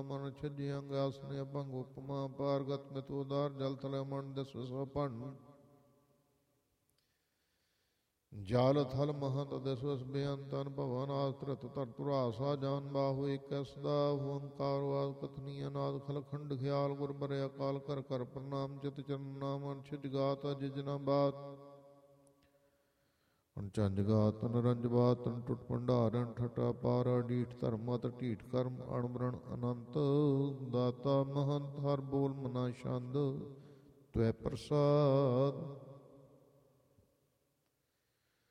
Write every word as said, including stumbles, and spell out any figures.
ਮਨ ਛਿਜਿ ਅੰਗ ਆਸਨੇ ਅਭੰਗ ਉਪਮਾ ਪਾਰਗਤ ਮਿਤ ਉਦਾਰ ਜਲ ਥਲ ਮਨ ਦਸ ਸੋ ਭੰਡ ਜਲ ਥਲ ਮਹੰਤ ਦਸਵਸ ਬੇਅੰਤਨ ਭਵਨ ਆਸਤ੍ਰਿਤ ਤਰਤੁਰਾਸਾ ਜਾਨ ਬਾਹੂ ਇਕ ਸਦਾ ਓੰਕਾਰ ਵਾਦ ਕਥਨੀ ਅਨਾਦ ਖਲ ਖੰਡ ਖਿਆਲ ਗੁਰ ਬਰਿ ਅਕਾਲ ਕਰ ਕਰ ਪ੍ਰਣਾਮ ਚਿਤ ਚਰਨਾ ਮਨ ਛਿਜ ਗਾਤ ਅਜ ਜਨਾ ਬਾਤ ਹੁਣ ਚੰਜ ਗਾਤ ਨਰੰਜ ਬਾਤ ਟੁੱਟ ਭੰਡਾਰਨ ਠਟਾ ਪਾਰਾ ਡੀਠ ਧਰਮਤ ਢੀਠ ਕਰਮ ਅਣਬਰਣ ਅਨੰਤ ਦਾਤਾ ਮਹੰਤ ਹਰ ਬੋਲ ਮਨਾ ਛੰਦ ਤਵੈ ਪ੍ਰਸਾਦ